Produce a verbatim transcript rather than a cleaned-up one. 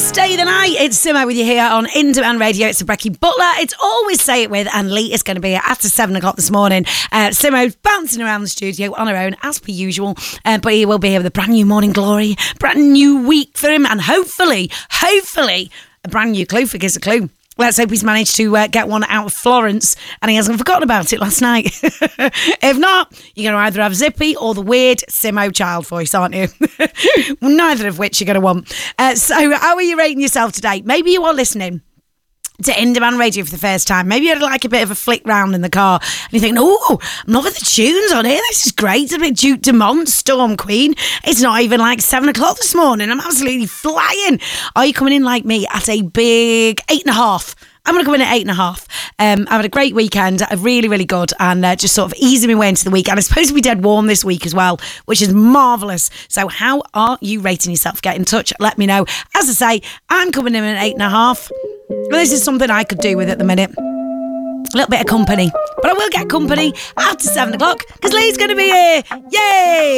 Stay the night. It's Simo with you here on In Demand Radio. It's a Brecky Butler. It's always Say It With, and Lee is going to be here after seven o'clock this morning. Uh, Simo's bouncing around the studio on her own as per usual, uh, but he will be here with a brand new morning glory, brand new week for him, and hopefully, hopefully, a brand new clue for Gives a Clue. Let's hope he's managed to uh, get one out of Florence and he hasn't forgotten about it last night. If not, you're going to either have Zippy or the weird Simo child voice, aren't you? Neither of which you're going to want. Uh, so how are you rating yourself today? Maybe you are listening to In Demand Radio for the first time. Maybe you had like a bit of a flick round in the car and you think, oh, I'm loving the tunes on here. This is great. It's a bit Duke Dumont, Storm Queen. It's not even like seven o'clock this morning. I'm absolutely flying. Are you coming in like me at a big eight and a half? I'm going to come in at eight and a half. Um, I had a great weekend, really, really good, and uh, just sort of easing my way into the week. And it's supposed to be dead warm this week as well, which is marvellous. So how are you rating yourself? Get in touch. Let me know. As I say, I'm coming in at eight and a half. Well, this is something I could do with at the minute. A little bit of company. But I will get company after seven o'clock because Lee's going to be here. Yay!